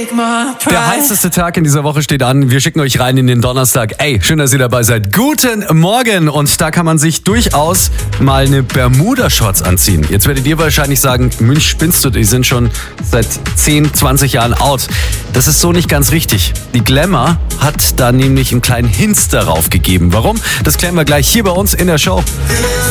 Der heißeste Tag in dieser Woche steht an. Wir schicken euch rein in den Donnerstag. Ey, schön, dass ihr dabei seid. Guten Morgen. Und da kann man sich durchaus mal eine Bermuda-Shorts anziehen. Jetzt werdet ihr wahrscheinlich sagen, Mensch, spinnst du, die sind schon seit 10, 20 Jahren out. Das ist so nicht ganz richtig. Die Glamour hat da nämlich einen kleinen Hints darauf gegeben. Warum? Das klären wir gleich hier bei uns in der Show.